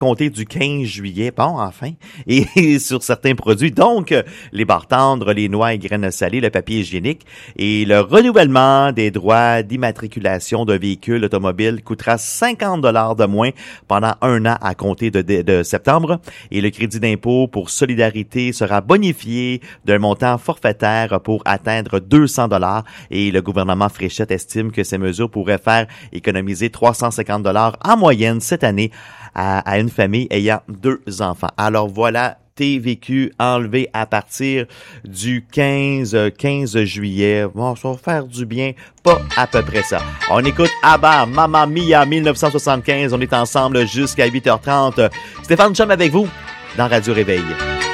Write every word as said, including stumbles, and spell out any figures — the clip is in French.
compter du quinze juillet, bon, enfin, et sur certains produits, donc les barres tendres, les noix et graines salées, le papier hygiénique, et le renouvellement des droits d'immatriculation d'un véhicule automobile coûtera cinquante dollars de moins pendant un an à compter de, de, de septembre, et le crédit d'impôt pour solidarité sera bonifié d'un montant forfaitaire pour atteindre deux cents dollars, et le gouvernement Fréchette estime que ces mesures pourraient faire économiser trois cent cinquante dollars en moyenne cette année à, à une famille ayant deux enfants. Alors voilà, T V Q enlevé à partir du quinze juillet. Bon, ça va faire du bien, pas à peu près ça. On écoute ABBA, Mamma Mia, dix-neuf cent soixante-quinze. On est ensemble jusqu'à huit heures trente. Stéphane Chum avec vous dans Radio Réveil.